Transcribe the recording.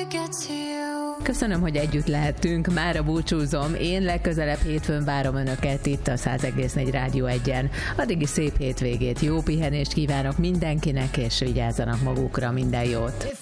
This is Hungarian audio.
Köszönöm, hogy együtt lehettünk, mára búcsúzom. Én legközelebb hétfőn várom Önöket itt a 100,4 Rádió 1-en. Addig is szép hétvégét, jó pihenést kívánok mindenkinek, és vigyázzanak magukra, minden jót.